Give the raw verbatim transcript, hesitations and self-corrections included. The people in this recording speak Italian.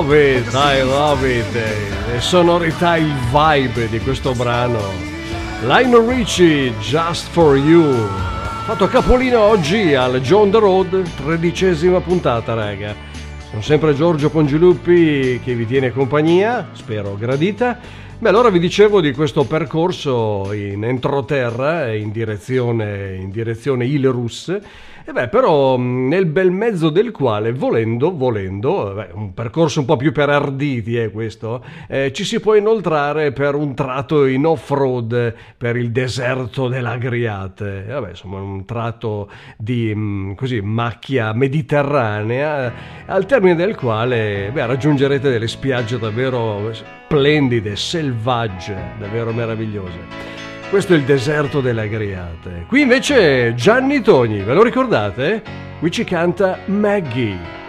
love it, I love it. Le sonorità, il vibe di questo brano. Lionel Richie, Just For You. Fatto capolino oggi al John the Road, tredicesima puntata, raga. Sono sempre Giorgio Pongiluppi che vi tiene compagnia, spero gradita. Beh, allora vi dicevo di questo percorso in entroterra in direzione, in direzione Île-Rousse. E beh, però nel bel mezzo del quale, volendo, volendo, beh, un percorso un po' più per arditi è eh, questo, eh, ci si può inoltrare per un tratto in off-road per il deserto dell'Agriate. E vabbè, insomma, un tratto di mh, così macchia mediterranea, al termine del quale beh, raggiungerete delle spiagge davvero splendide, selvagge, davvero meravigliose. Questo è il deserto delle Agriate. Qui invece Gianni Togni, ve lo ricordate? Qui ci canta Maggie.